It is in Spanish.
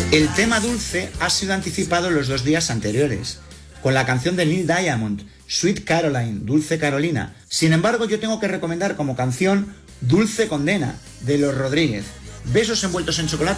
El tema dulce ha sido anticipado los 2 días anteriores, con la canción de Neil Diamond, Sweet Caroline, Dulce Carolina. Sin embargo, yo tengo que recomendar como canción Dulce Condena, de Los Rodríguez. Besos envueltos en chocolate.